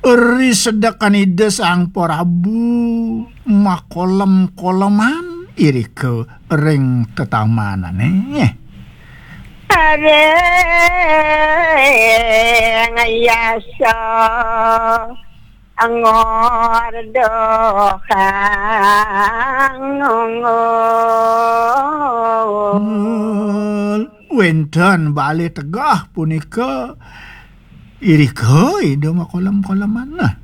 eri sedakan ide sang Prabu makolem-koleman iri ke ring tetamanan Are ngayasa angor dohang wenten balik tegah punika iri ke ide makolem-koleman